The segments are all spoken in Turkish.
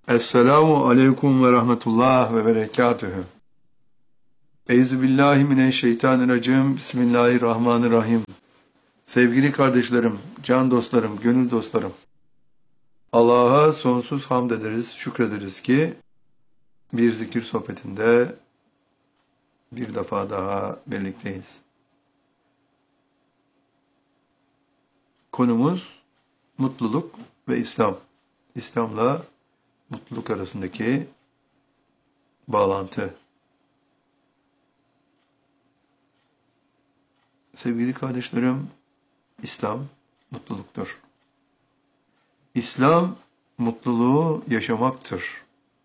Esselamu aleyküm ve rahmetullah ve berekatühü. Euzubillahimineşşeytanirracim. Bismillahirrahmanirrahim. Sevgili kardeşlerim, can dostlarım, gönül dostlarım. Allah'a sonsuz hamd ederiz, şükrederiz ki bir zikir sohbetinde bir defa daha birlikteyiz. Konumuz mutluluk ve İslam. İslam'la mutluluk arasındaki bağlantı. Sevgili kardeşlerim, İslam mutluluktur. İslam mutluluğu yaşamaktır.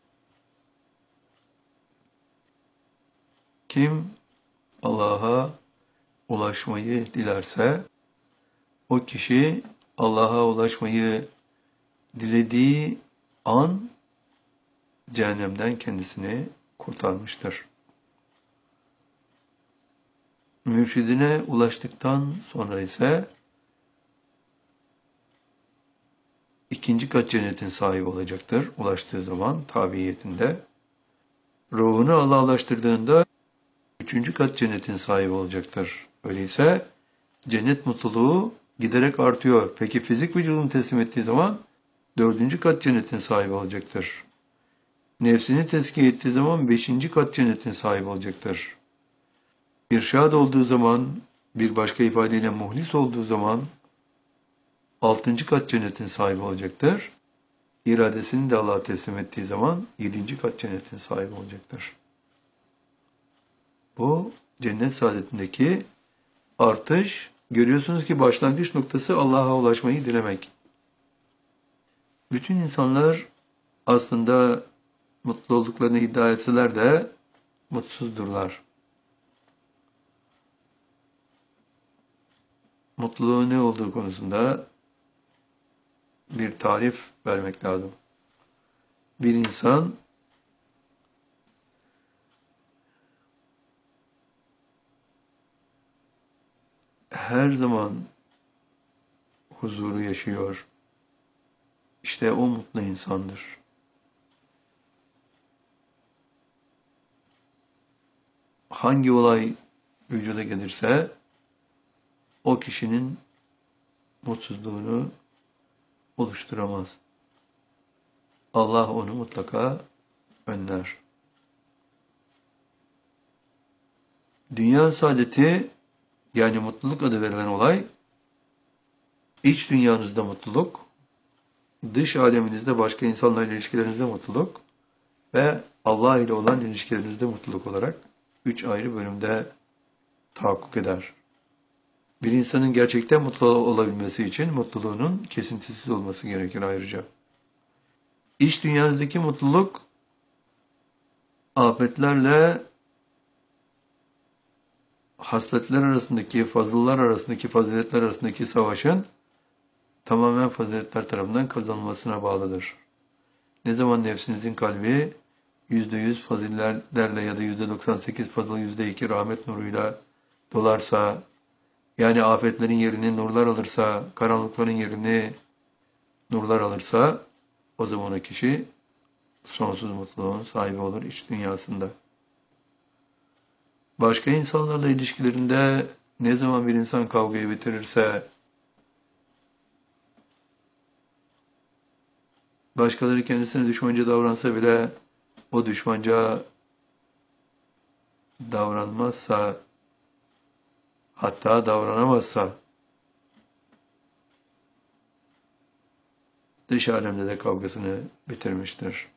Kim Allah'a ulaşmayı dilerse, o kişi Allah'a ulaşmayı dilediği an cehennemden kendisini kurtarmıştır. Mürşidine ulaştıktan sonra ise ikinci kat cennetin sahibi olacaktır. Ulaştığı zaman tabiyetinde. Ruhunu Allah'a ulaştırdığında üçüncü kat cennetin sahibi olacaktır. Öyleyse cennet mutluluğu giderek artıyor. Peki fizik vücudunu teslim ettiği zaman dördüncü kat cennetin sahibi olacaktır. Nefsini tezkiye ettiği zaman beşinci kat cennetin sahibi olacaktır. İrşad olduğu zaman, bir başka ifadeyle muhlis olduğu zaman altıncı kat cennetin sahibi olacaktır. İradesini de Allah'a teslim ettiği zaman yedinci kat cennetin sahibi olacaktır. Bu cennet saadetindeki artış, görüyorsunuz ki başlangıç noktası Allah'a ulaşmayı dilemek. Bütün insanlar aslında mutlu olduklarını iddia etseler de mutsuzdurlar. Mutluluğun ne olduğu konusunda bir tarif vermek lazım. Bir insan her zaman huzuru yaşıyor. İşte o mutlu insandır. Hangi olay vücuda gelirse o kişinin mutsuzluğunu oluşturamaz. Allah onu mutlaka önler. Dünya saadeti, yani mutluluk adı verilen olay, iç dünyanızda mutluluk, dış aleminizde başka insanlarla ilişkilerinizde mutluluk ve Allah ile olan ilişkilerinizde mutluluk olarak üç ayrı bölümde tahakkuk eder. Bir insanın gerçekten mutlu olabilmesi için mutluluğunun kesintisiz olması gerekir ayrıca. İç dünyanızdaki mutluluk, afetlerle hasletler arasındaki, fazıllar arasındaki, faziletler arasındaki savaşın tamamen faziletler tarafından kazanılmasına bağlıdır. Ne zaman nefsinizin kalbi %100 faziletlerle ya da %98 fazıl, %2 rahmet nuruyla dolarsa, yani afetlerin yerini nurlar alırsa, karanlıkların yerini nurlar alırsa, o zaman o kişi sonsuz mutluluğun sahibi olur iç dünyasında. Başka insanlarla ilişkilerinde ne zaman bir insan kavgayı bitirirse, başkaları kendisine düşmanca davransa bile o düşmanca davranmazsa, hatta davranamazsa, dış alemde de kavgasını bitirmiştir.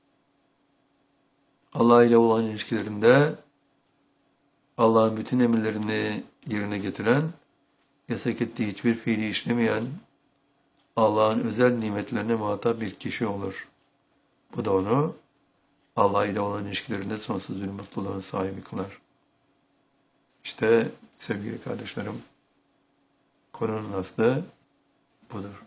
Allah ile olan ilişkilerinde Allah'ın bütün emirlerini yerine getiren, yasak ettiği hiçbir fiili işlemeyen, Allah'ın özel nimetlerine muhatap bir kişi olur. Bu da onu Allah ile olan ilişkilerinde sonsuz bir mutluluğun sahibi kılar. İşte sevgili kardeşlerim, konunun aslı budur.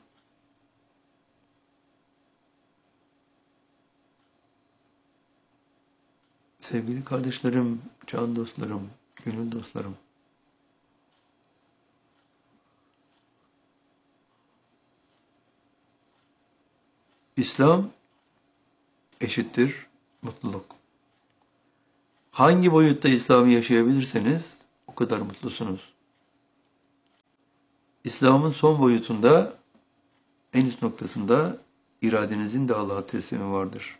Sevgili kardeşlerim, can dostlarım, gönül dostlarım, İslam eşittir mutluluk. Hangi boyutta İslam'ı yaşayabilirseniz o kadar mutlusunuz. İslam'ın son boyutunda, en üst noktasında iradenizin de Allah'a teslimi vardır.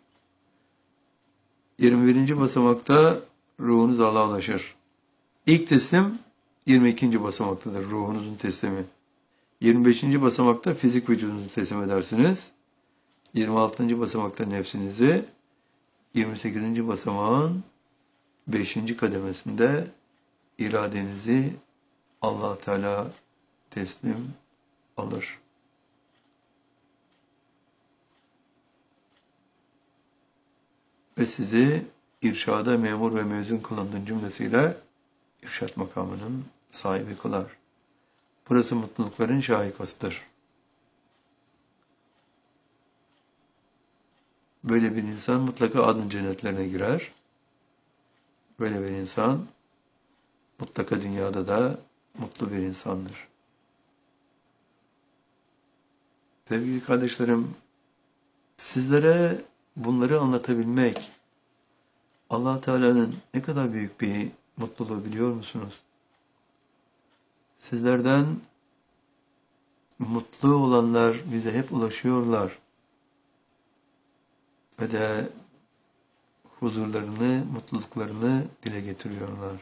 21. basamakta ruhunuz Allah'a ulaşır. İlk teslim 22. basamaktadır, ruhunuzun teslimi. 25. basamakta fizik vücudunuzu teslim edersiniz. 26. basamakta nefsinizi, 28. basamağın 5. kademesinde iradenizi Allah Teala teslim alır. Ve sizi irşada memur ve mezun kılındığın cümlesiyle irşat makamının sahibi kılar. Burası mutlulukların şahikasıdır. Böyle bir insan mutlaka adın cennetlerine girer. Böyle bir insan mutlaka dünyada da mutlu bir insandır. Sevgili kardeşlerim, sizlere bunları anlatabilmek, Allah Teala'nın ne kadar büyük bir mutluluğu biliyor musunuz? Sizlerden mutlu olanlar bize hep ulaşıyorlar ve de huzurlarını, mutluluklarını dile getiriyorlar.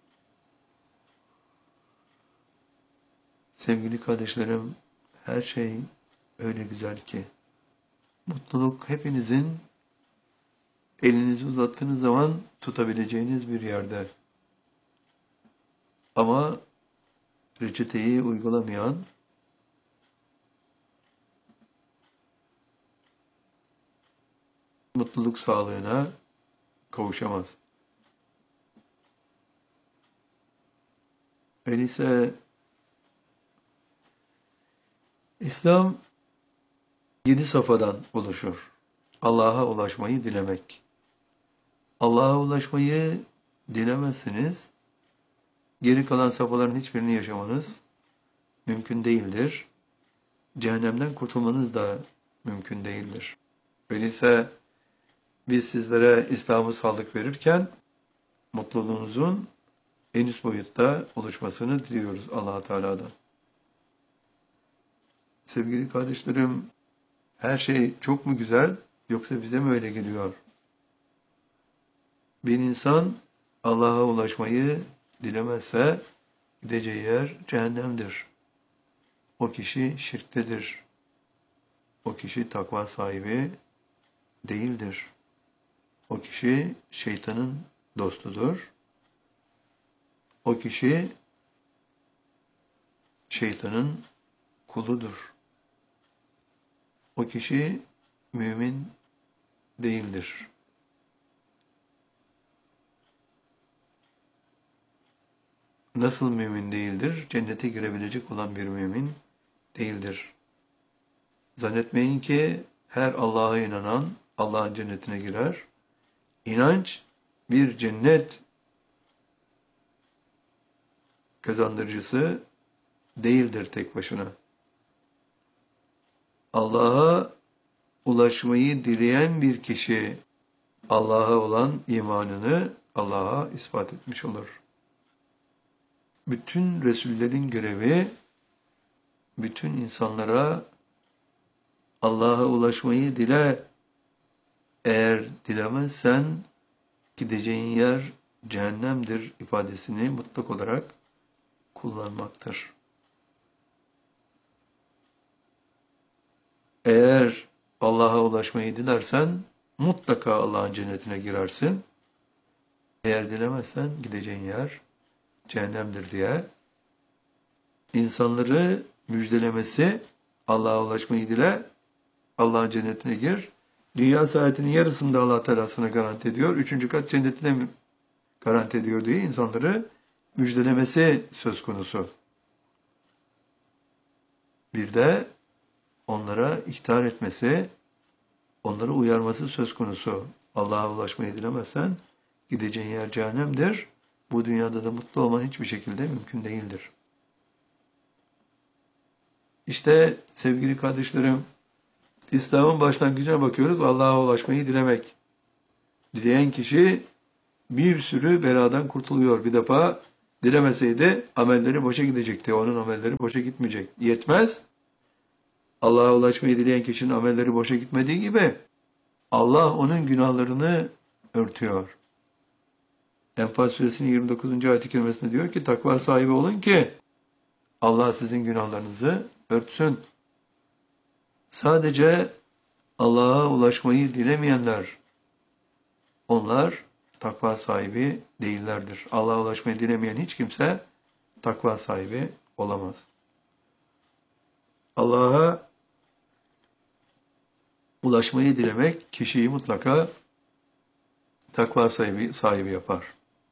Sevgili kardeşlerim, her şey öyle güzel ki, mutluluk hepinizin elinizi uzattığınız zaman tutabileceğiniz bir yerde. Ama reçeteyi uygulamayan, mutluluk sağlığına kavuşamaz. Öyleyse İslam 7 safhadan oluşur. Allah'a ulaşmayı dilemek. Allah'a ulaşmayı dilemezsiniz, geri kalan safhaların hiçbirini yaşamanız mümkün değildir. Cehennemden kurtulmanız da mümkün değildir. Öyleyse biz sizlere İslam'ı sağlık verirken mutluluğunuzun en üst boyutta oluşmasını diliyoruz Allah-u Teala'dan. Sevgili kardeşlerim, her şey çok mu güzel yoksa bize mi öyle geliyor? Bir insan Allah'a ulaşmayı dilemezse gideceği yer cehennemdir. O kişi şirktedir. O kişi takva sahibi değildir. O kişi şeytanın dostudur. O kişi şeytanın kuludur. O kişi mümin değildir. Nasıl mümin değildir? Cennete girebilecek olan bir mümin değildir. Zannetmeyin ki her Allah'a inanan Allah'ın cennetine girer. İnanç bir cennet kazandırıcısı değildir tek başına. Allah'a ulaşmayı dileyen bir kişi Allah'a olan imanını Allah'a ispat etmiş olur. Bütün Resullerin görevi, bütün insanlara Allah'a ulaşmayı dile. Eğer dilemezsen gideceğin yer cehennemdir ifadesini mutlak olarak kullanmaktır. Eğer Allah'a ulaşmayı dilersen mutlaka Allah'ın cennetine girersin. Eğer dilemezsen gideceğin yer cehennemdir diye insanları müjdelemesi, Allah'a ulaşmayı dile, Allah'ın cennetine gir. Dünya saadetinin yarısını da Allah Teala sana garanti ediyor. 3. kat cennetine mi garanti ediyor diye insanları müjdelemesi söz konusu. Bir de onlara ihtar etmesi, onları uyarması söz konusu. Allah'a ulaşmayı dilemezsen gideceğin yer cehennemdir. Bu dünyada da mutlu olman hiçbir şekilde mümkün değildir. İşte sevgili kardeşlerim, İslam'ın başlangıcına bakıyoruz. Allah'a ulaşmayı dilemek. Dileyen kişi bir sürü beladan kurtuluyor. Bir defa dilemeseydi amelleri boşa gidecekti. Onun amelleri boşa gitmeyecek. Yetmez. Allah'a ulaşmayı dileyen kişinin amelleri boşa gitmediği gibi Allah onun günahlarını örtüyor. Enfal suresinin 29. ayet-i kerimesinde diyor ki takva sahibi olun ki Allah sizin günahlarınızı örtsün. Sadece Allah'a ulaşmayı dilemeyenler, onlar takva sahibi değillerdir. Allah'a ulaşmayı dilemeyen hiç kimse takva sahibi olamaz. Allah'a ulaşmayı dilemek kişiyi mutlaka takva sahibi yapar.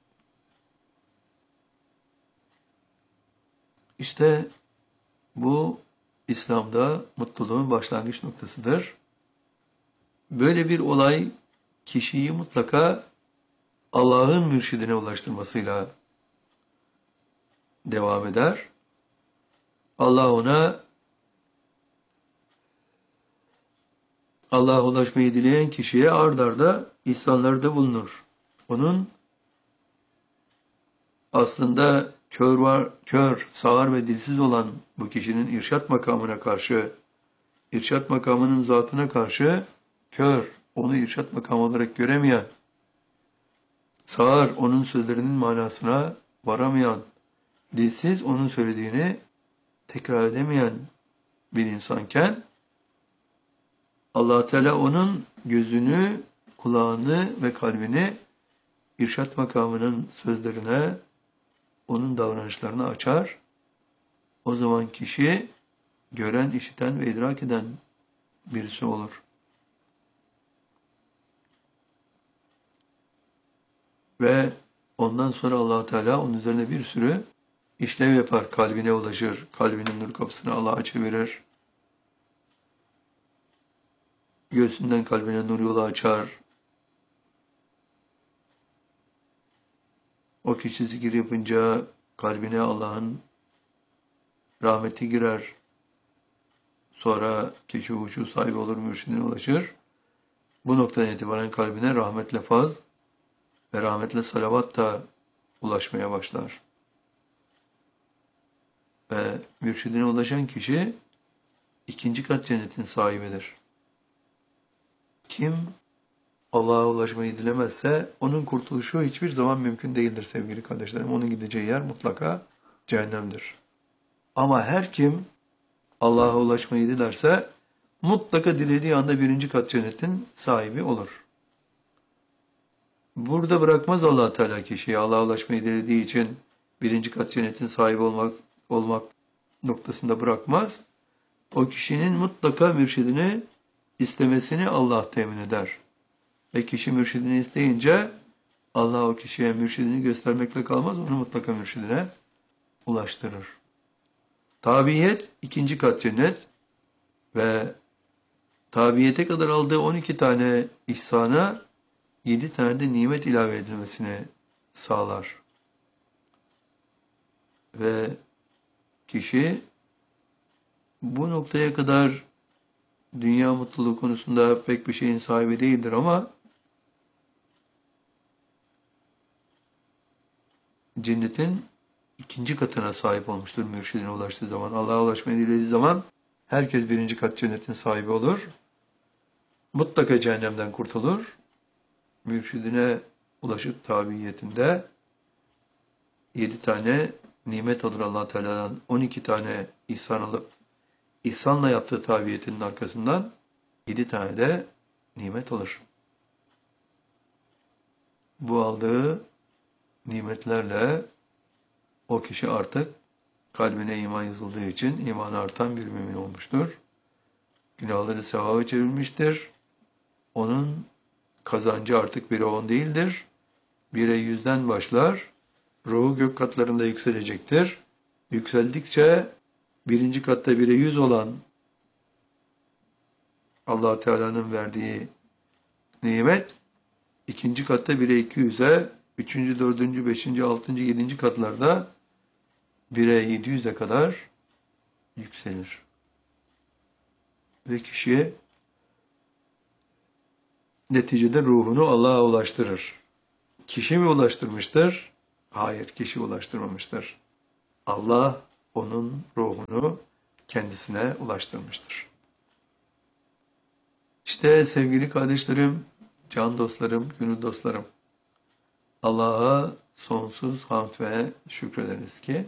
İşte bu İslam'da mutluluğun başlangıç noktasıdır. Böyle bir olay kişiyi mutlaka Allah'ın mürşidine ulaştırmasıyla devam eder. Allah'a ulaşmayı dileyen kişiye ard arda ihsanlarda bulunur. Onun aslında kör, sağır ve dilsiz olan bu kişinin irşat makamına karşı, irşat makamının zatına karşı kör, onu irşat makamı olarak göremeyen, sağır, onun sözlerinin manasına varamayan, dilsiz, onun söylediğini tekrar edemeyen bir insanken, Allah Teala onun gözünü, kulağını ve kalbini irşat makamının sözlerine, onun davranışlarına açar. O zaman kişi gören, işiten ve idrak eden birisi olur. Ve ondan sonra Allah Teala onun üzerine bir sürü işlev yapar. Kalbine ulaşır, kalbinin nur kapısını Allah'a çevirir. Göğsünden kalbine nur yolu açar. O kişi zikir yapınca kalbine Allah'ın rahmeti girer. Sonra kişi huşu sahibi olur, mürşidine ulaşır. Bu noktadan itibaren kalbine rahmetle faz ve rahmetle salavat da ulaşmaya başlar. Ve mürşidine ulaşan kişi ikinci kat cennetin sahibidir. Kim Allah'a ulaşmayı dilemezse onun kurtuluşu hiçbir zaman mümkün değildir sevgili kardeşlerim. Onun gideceği yer mutlaka cehennemdir. Ama her kim Allah'a ulaşmayı dilerse mutlaka dilediği anda birinci kat cennetin sahibi olur. Burada bırakmaz Allah Teala kişiyi Allah'a ulaşmayı dilediği için birinci kat cennetin sahibi olmak noktasında bırakmaz. O kişinin mutlaka mürşidini istemesini Allah temin eder. Ve kişi mürşidini isteyince Allah o kişiye mürşidini göstermekle kalmaz, onu mutlaka mürşidine ulaştırır. Tabiyet ikinci kat cennet ve tabiyete kadar aldığı 12 tane ihsana 7 tane de nimet ilave edilmesini sağlar. Ve kişi bu noktaya kadar dünya mutluluğu konusunda pek bir şeyin sahibi değildir ama cennetin ikinci katına sahip olmuştur mürşidine ulaştığı zaman. Allah'a ulaşmayı dilediği zaman herkes birinci kat cennetin sahibi olur. Mutlaka cehennemden kurtulur. Mürşidine ulaşıp tabiyetinde 7 tane nimet alır Allah Teala'dan. 12 tane ihsan alıp ihsanla yaptığı tabiyetinin arkasından 7 tane de nimet alır. Bu aldığı nimetlerle o kişi artık kalbine iman yazıldığı için imanı artan bir mümin olmuştur. Günahları sevaba çevrilmiştir. Onun kazancı artık 1'e 10 değildir. 1'e 100'den başlar. Ruhu gök katlarında yükselecektir. Yükseldikçe birinci katta 1'e 100 olan Allah Teala'nın verdiği nimet ikinci katta 1'e 200'e, 3. 4. 5. 6. 7. katlarda 1'e 700'e kadar yükselir. Ve kişi neticede ruhunu Allah'a ulaştırır. Kişi mi ulaştırmıştır? Hayır, kişi ulaştırmamıştır. Allah onun ruhunu kendisine ulaştırmıştır. İşte sevgili kardeşlerim, can dostlarım, gönül dostlarım, Allah'a sonsuz hamd ve şükrederiz ki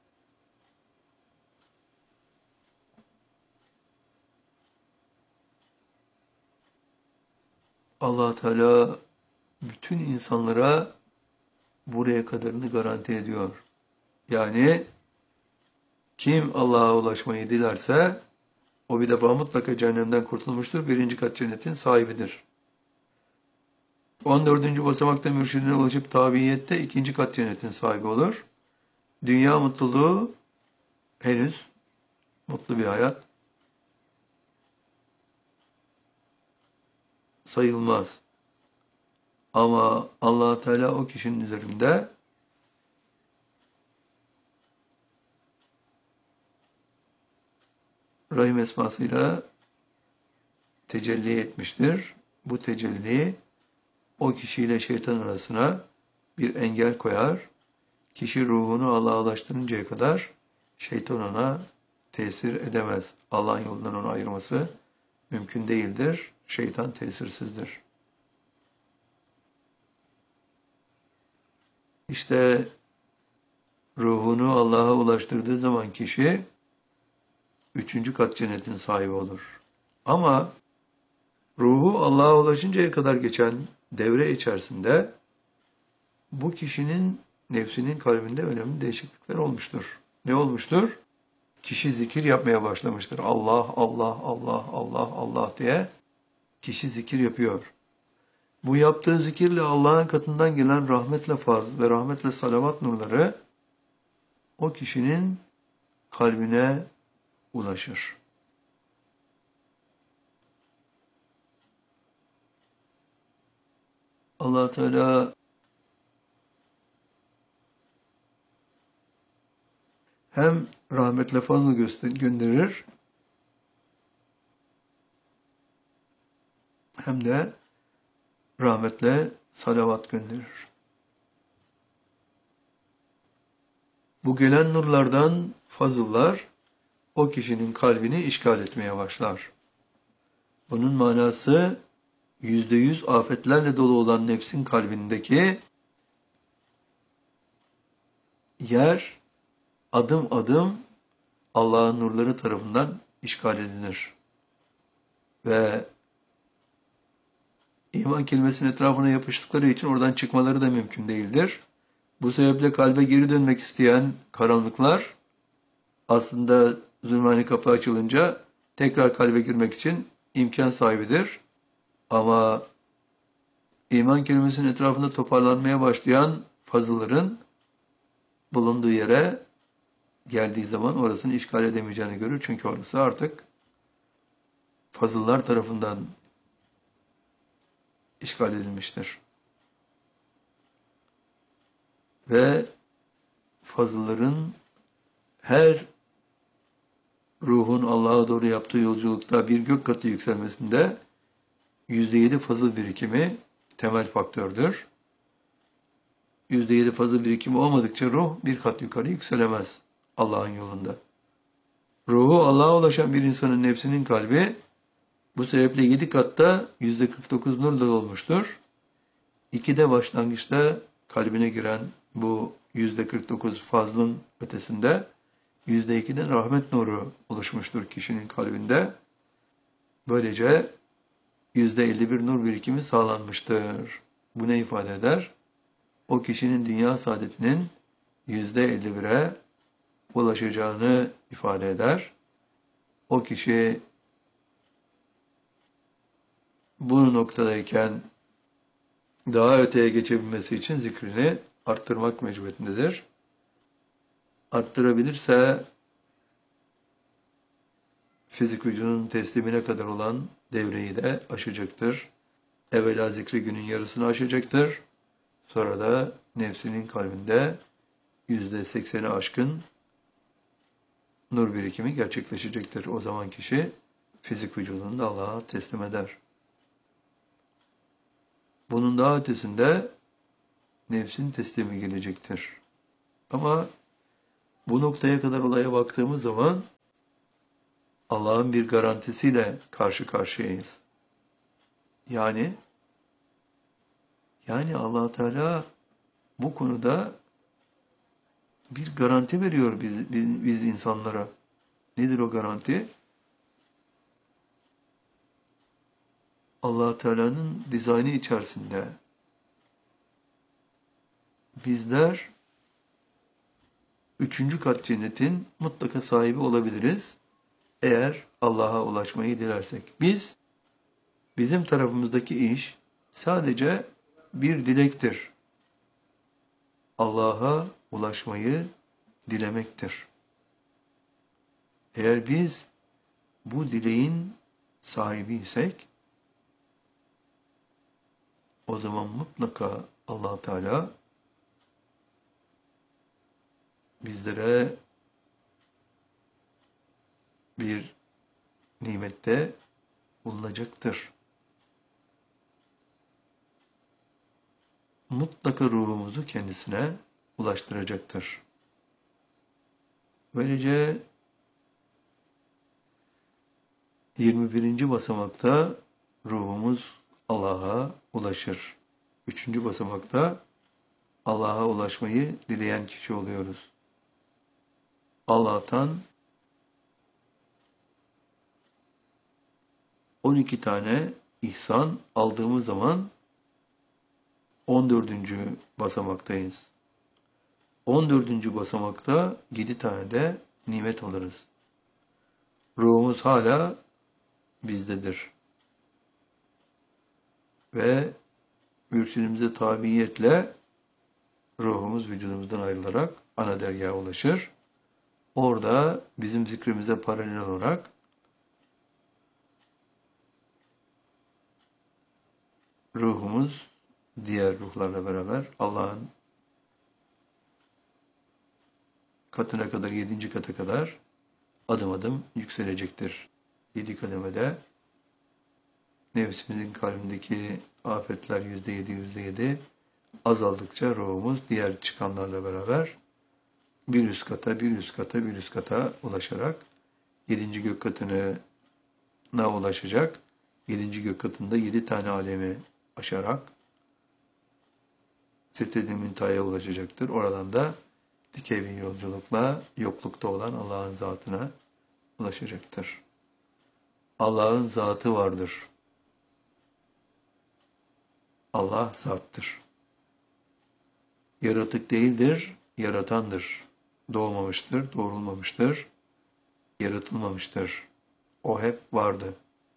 Allah Teala bütün insanlara buraya kadarını garanti ediyor. Yani kim Allah'a ulaşmayı dilerse o bir defa mutlaka cehennemden kurtulmuştur. Birinci kat cennetin sahibidir. 14. basamakta mürşidine ulaşıp tabiyette ikinci kat cennetin sahibi olur. Dünya mutluluğu henüz mutlu bir hayat sayılmaz. Ama Allah Teala o kişinin üzerinde Rahim esmasıyla tecelli etmiştir. Bu tecelli o kişiyle şeytan arasına bir engel koyar. Kişi ruhunu Allah'a ulaştırıncaya kadar şeytan ona tesir edemez. Allah'ın yolundan onu ayırması mümkün değildir. Şeytan tesirsizdir. İşte ruhunu Allah'a ulaştırdığı zaman kişi üçüncü kat cennetin sahibi olur. Ama ruhu Allah'a ulaşıncaya kadar geçen devre içerisinde bu kişinin nefsinin kalbinde önemli değişiklikler olmuştur. Ne olmuştur? Kişi zikir yapmaya başlamıştır. Allah, Allah, Allah, Allah, Allah diye kişi zikir yapıyor. Bu yaptığı zikirle Allah'ın katından gelen rahmetle faz ve rahmetle salavat nurları o kişinin kalbine ulaşır. Allah Teala hem rahmetle fazla gönderir hem de rahmetle salavat gönderir. Bu gelen nurlardan fazıllar o kişinin kalbini işgal etmeye başlar. Bunun manası %100 afetlerle dolu olan nefsin kalbindeki yer adım adım Allah'ın nurları tarafından işgal edilir. Ve iman kelimesinin etrafına yapıştıkları için oradan çıkmaları da mümkün değildir. Bu sebeple kalbe geri dönmek isteyen karanlıklar aslında zulmani kapı açılınca tekrar kalbe girmek için imkan sahibidir. Ama iman kelimesinin etrafında toparlanmaya başlayan fazılların bulunduğu yere geldiği zaman orasını işgal edemeyeceğini görür. Çünkü orası artık fazıllar tarafından işgal edilmiştir. Ve fazılların her ruhun Allah'a doğru yaptığı yolculukta bir gök katı yükselmesinde %7 fazıl birikimi temel faktördür. %7 fazıl birikimi olmadıkça ruh bir kat yukarı yükselemez Allah'ın yolunda. Ruhu Allah'a ulaşan bir insanın nefsinin kalbi bu sebeple 7 katta %49 nurla olmuştur. 2'de başlangıçta kalbine giren bu %49 fazlın ötesinde %2'den rahmet nuru oluşmuştur kişinin kalbinde. Böylece %51 nur birikimi sağlanmıştır. Bu ne ifade eder? O kişinin dünya saadetinin %51'e ulaşacağını ifade eder. O kişi bu noktadayken daha öteye geçebilmesi için zikrini arttırmak mecburiyetindedir. Arttırabilirse fizik vücudun teslimine kadar olan devreyi de aşacaktır. Evvela zikri günün yarısını aşacaktır. Sonra da nefsinin kalbinde %80'i aşkın nur birikimi gerçekleşecektir. O zaman kişi fizik vücudunu da Allah'a teslim eder. Bunun daha ötesinde nefsin teslimi gelecektir. Ama bu noktaya kadar olaya baktığımız zaman Allah'ın bir garantisiyle karşı karşıyayız. Yani Allah Teala bu konuda bir garanti veriyor biz insanlara. Nedir o garanti? Allah Teala'nın dizaynı içerisinde bizler 3. kat cennetin mutlaka sahibi olabiliriz. Eğer Allah'a ulaşmayı dilersek. Bizim tarafımızdaki iş sadece bir dilektir. Allah'a ulaşmayı dilemektir. Eğer biz bu dileğin sahibiysek, o zaman mutlaka Allah Teala bizlere bir nimette bulunacaktır. Mutlaka ruhumuzu kendisine ulaştıracaktır. Böylece 21. basamakta ruhumuz Allah'a ulaşır. 3. basamakta Allah'a ulaşmayı dileyen kişi oluyoruz. Allah'tan 12 tane ihsan aldığımız zaman 14. basamaktayız. 14. basamakta 7 tane de nimet alırız. Ruhumuz hala bizdedir. Ve mürşidimize tabiiyetle ruhumuz vücudumuzdan ayrılarak ana dergaha ulaşır. Orada bizim zikrimize paralel olarak ruhumuz diğer ruhlarla beraber Allah'ın katına kadar, 7. kata kadar adım adım yükselecektir. 7 kademede nefsimizin kalbindeki afetler %7 azaldıkça ruhumuz diğer çıkanlarla beraber bir üst kata ulaşarak 7. gök katına ulaşacak. 7. gök katında 7 tane alemi aşarak Sidratul Münteha'ya ulaşacaktır. Oradan da dikey bir yolculukla yoklukta olan Allah'ın zatına ulaşacaktır. Allah'ın zatı vardır. Allah zattır. Yaratık değildir, yaratandır. Doğmamıştır, doğrulmamıştır, yaratılmamıştır. O hep vardı.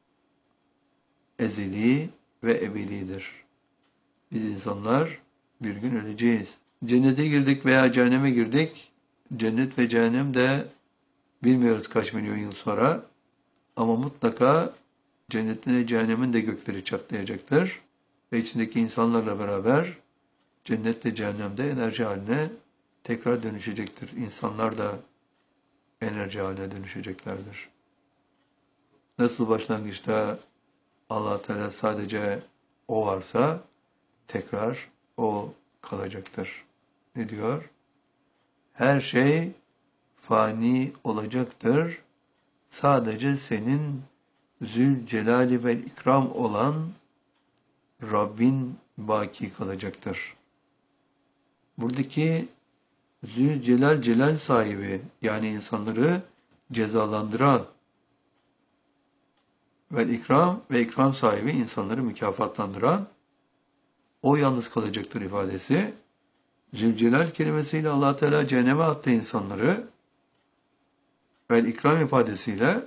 Ezeli ve ebedidir. Biz insanlar bir gün öleceğiz. Cennete girdik veya cehenneme girdik. Cennet ve cehennem de bilmiyoruz kaç milyon yıl sonra. Ama mutlaka cennetin ve cehennemin de gökleri çatlayacaktır. Ve içindeki insanlarla beraber cennet ve cehennemde enerji haline tekrar dönüşecektir. İnsanlar da enerji haline dönüşeceklerdir. Nasıl başlangıçta Allah Teala sadece o varsa tekrar o kalacaktır. Ne diyor? Her şey fani olacaktır. Sadece senin Zülcelali ve İkram olan Rabbin baki kalacaktır. Buradaki Zülcelal Celal sahibi, yani insanları cezalandıran ve ikram sahibi, insanları mükafatlandıran, o yalnız kalacaktır ifadesi. Zülcelal kelimesiyle Allah Teala cehenneme attı insanları ve ikram ifadesiyle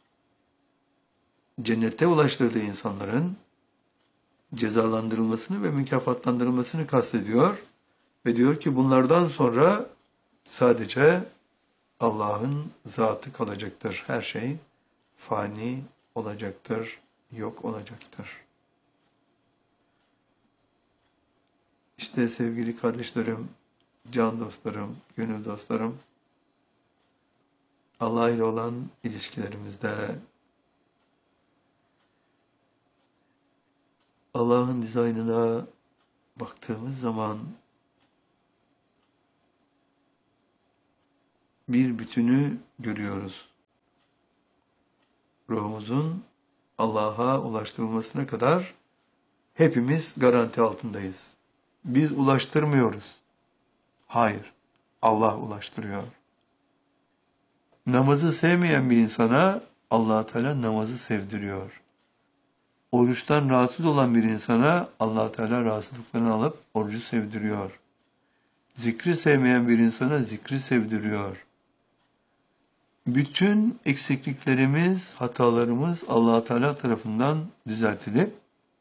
cennete ulaştırdığı insanların cezalandırılmasını ve mükafatlandırılmasını kastediyor. Ve diyor ki bunlardan sonra sadece Allah'ın zatı kalacaktır. Her şey fani olacaktır, yok olacaktır. İşte sevgili kardeşlerim, can dostlarım, gönül dostlarım, Allah ile olan ilişkilerimizde Allah'ın dizaynına baktığımız zaman bir bütünü görüyoruz. Ruhumuzun Allah'a ulaştırılmasına kadar hepimiz garanti altındayız. Biz ulaştırmıyoruz. Hayır, Allah ulaştırıyor. Namazı sevmeyen bir insana Allah Teala namazı sevdiriyor. Oruçtan rahatsız olan bir insana Allah Teala rahatsızlıklarını alıp orucu sevdiriyor. Zikri sevmeyen bir insana zikri sevdiriyor. Bütün eksikliklerimiz, hatalarımız Allah Teala tarafından düzeltilip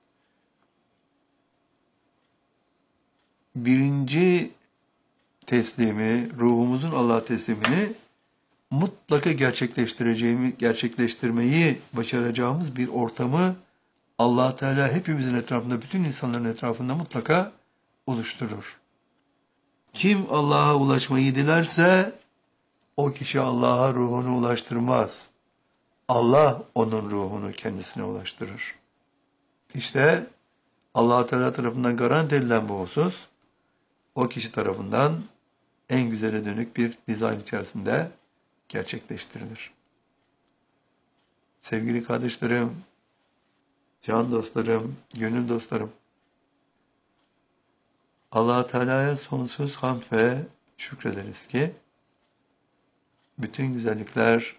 birinci teslimi, ruhumuzun Allah teslimini mutlaka gerçekleştirmeyi başaracağımız bir ortamı Allah Teala hepimizin etrafında, bütün insanların etrafında mutlaka oluşturur. Kim Allah'a ulaşmayı dilerse o kişi Allah'a ruhunu ulaştırmaz. Allah onun ruhunu kendisine ulaştırır. İşte Allah Teala tarafından garanti edilen bu husus o kişi tarafından en güzele dönük bir dizayn içerisinde gerçekleştirilir. Sevgili kardeşlerim, can dostlarım, gönül dostlarım, Allah Teala'ya sonsuz hamd ve şükrederiz ki bütün güzellikler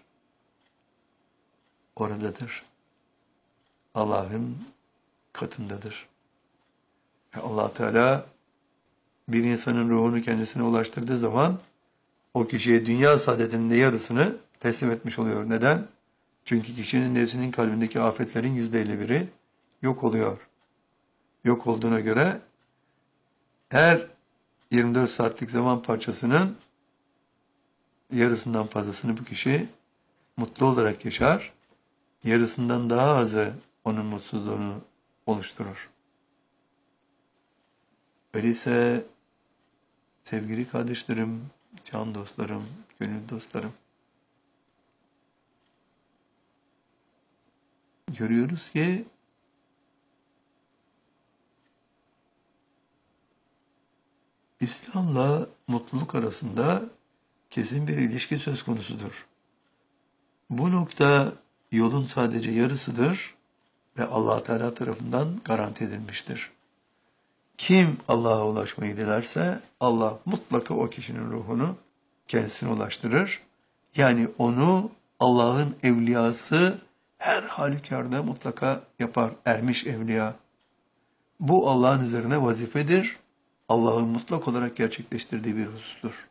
oradadır. Allah'ın katındadır. Ve Allah Teala bir insanın ruhunu kendisine ulaştırdığı zaman o kişiye dünya saadetinin de yarısını teslim etmiş oluyor. Neden? Çünkü kişinin nefsinin kalbindeki afetlerin %51'i yok oluyor. Yok olduğuna göre her 24 saatlik zaman parçasının yarısından fazlasını bu kişi mutlu olarak yaşar. Yarısından daha azı onun mutsuzluğunu oluşturur. Öyleyse sevgili kardeşlerim, can dostlarım, gönül dostlarım, görüyoruz ki İslam'la mutluluk arasında kesin bir ilişki söz konusudur. Bu nokta yolun sadece yarısıdır ve Allah Teala tarafından garanti edilmiştir. Kim Allah'a ulaşmayı dilerse Allah mutlaka o kişinin ruhunu kendisine ulaştırır. Yani onu Allah'ın evliyası her halükarda mutlaka yapar, ermiş evliya. Bu Allah'ın üzerine vazifedir. Allah'ın mutlak olarak gerçekleştirdiği bir husustur.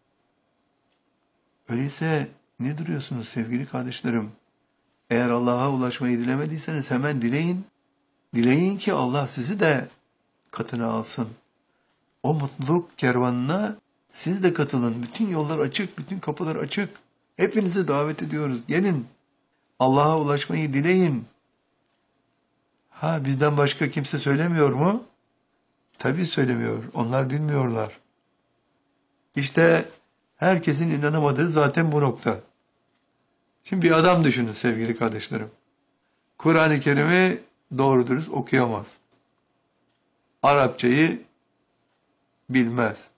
Öyleyse ne duruyorsunuz sevgili kardeşlerim? Eğer Allah'a ulaşmayı dilemediyseniz hemen dileyin. Dileyin ki Allah sizi de katına alsın. O mutluluk kervanına siz de katılın. Bütün yollar açık, bütün kapılar açık. Hepinizi davet ediyoruz. Gelin. Allah'a ulaşmayı dileyin. Ha, bizden başka kimse söylemiyor mu? Tabii söylemiyor. Onlar bilmiyorlar. İşte herkesin inanamadığı zaten bu nokta. Şimdi bir adam düşünün sevgili kardeşlerim. Kur'an-ı Kerim'i doğru dürüst okuyamaz. Arapçayı bilmez.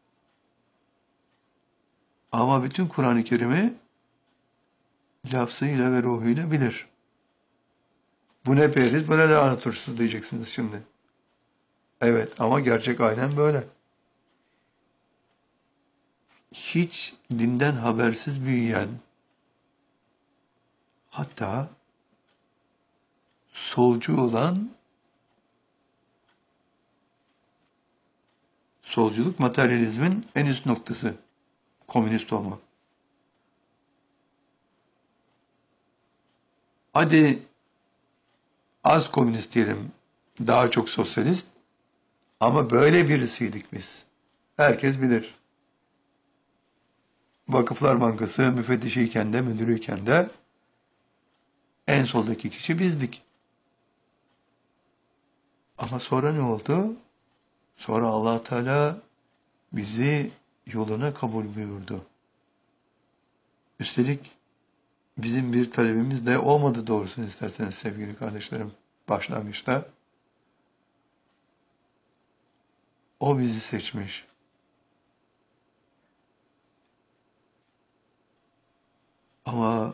Ama bütün Kur'an-ı Kerim'i lafzıyla ve ruhuyla bilir. Bu ne periz, bu ne lahana turşusu diyeceksiniz şimdi. Evet ama gerçek aynen böyle. Hiç dinden habersiz büyüyen, hatta solcu olan, solculuk materyalizmin en üst noktası, komünist olmak. Hadi az komünist diyelim, daha çok sosyalist, ama böyle birisiydik biz. Herkes bilir. Vakıflar Bankası müfettişiyken de, müdürüyken de en soldaki kişi bizdik. Ama sonra ne oldu? Sonra Allah Teala bizi yoluna kabul buyurdu. Üstelik bizim bir talebimiz de olmadı doğrusunu isterseniz sevgili kardeşlerim başlangıçta. O bizi seçmiş. Ama